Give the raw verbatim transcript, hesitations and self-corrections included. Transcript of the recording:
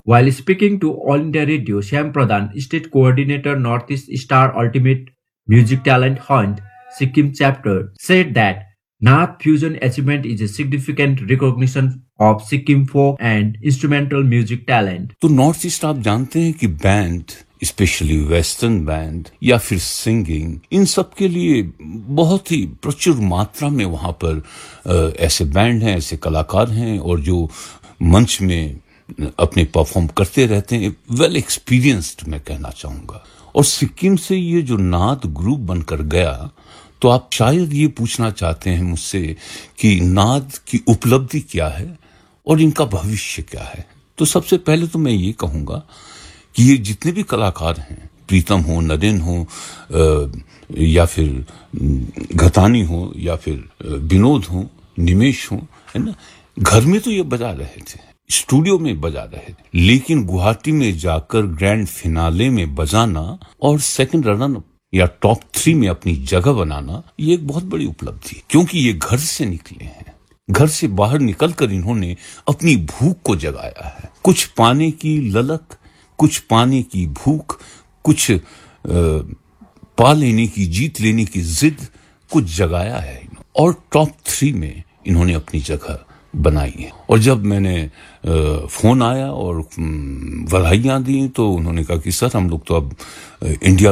While speaking to All India Radio, Shyam Pradhan, State Coordinator Northeast Star Ultimate Music Talent Hunt, Sikkim Chapter, said that Nath Fusion achievement is a significant recognition of Sikkim folk and instrumental music talent. तो north east आप जानते हैं कि band, specially western band या फिर singing, इन सब के लिए बहुत ही प्रचुर मात्रा में वहां पर ऐसे बैंड हैं, ऐसे कलाकार हैं और जो मंच में अपने परफॉर्म करते रहते हैं, वेल एक्सपीरियंस्ड मैं कहना चाहूंगा। और सिक्किम से ये जो नाद ग्रुप बनकर गया, तो आप शायद ये पूछना चाहते हैं मुझसे कि नाद की उपलब्धि क्या है और इनका भविष्य क्या है। तो सबसे पहले तो मैं ये कहूंगा कि ये जितने भी कलाकार हैं, प्रीतम हो, नरेन हो, या फिर घतानी हो, या फिर विनोद हो, निमेश हो, है ना, घर में तो ये बजा रहे थे, स्टूडियो में बजा रहे थे, लेकिन गुवाहाटी में जाकर ग्रैंड फिनाले में बजाना और सेकंड रनर या टॉप थ्री में अपनी जगह बनाना, ये एक बहुत बड़ी उपलब्धि है, क्योंकि ये घर से निकले हैं। घर से बाहर निकलकर इन्होंने अपनी भूख को जगाया है। कुछ पाने की ललक, कुछ पाने की भूख, कुछ आ, पा लेने की, जीत लेने की जिद, कुछ जगाया है और टॉप थ्री में इन्होंने अपनी जगह बनाई है। और जब मैंने आ, फोन आया और बधाइयां दी, तो उन्होंने कहा कि सर हम लोग तो अब इंडिया